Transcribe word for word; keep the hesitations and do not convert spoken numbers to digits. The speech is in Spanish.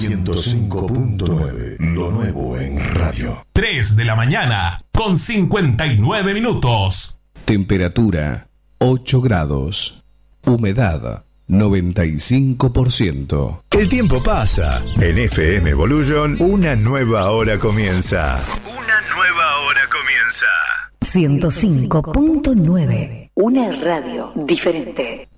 ciento cinco punto nueve, lo nuevo en radio. tres de la mañana con cincuenta y nueve minutos. Temperatura ocho grados. Humedad noventa y cinco por ciento. El tiempo pasa. En F M Evolution, una nueva hora comienza. Una nueva hora comienza. ciento cinco punto nueve. Una radio diferente.